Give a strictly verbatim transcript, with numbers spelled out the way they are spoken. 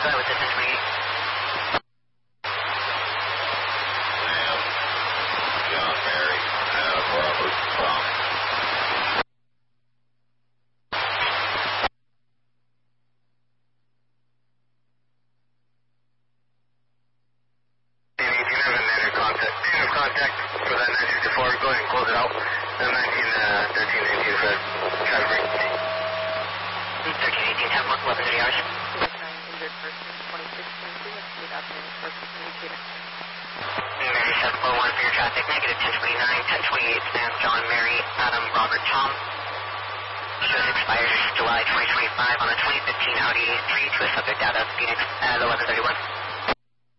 go ahead with the ten twenty-eight. Sam, John Mary, Adam Robert, Tom. Maybe if you have a negative contact, negative contact for that nine sixty-four, go ahead and close it out. The nineteen, uh, thirteen, nineteen for traffic. thirteen eighteen, have one, eleven thirty hours. Injured person, twenty-six twenty-two, without any person indicator. Mary seven four one for your traffic, negative ten twenty-nine, ten twenty-eight, Sam, John, Mary, Adam, Robert, Tom. Shows expires July twenty twenty-five on a twenty fifteen Audi A three to a subject out of Phoenix.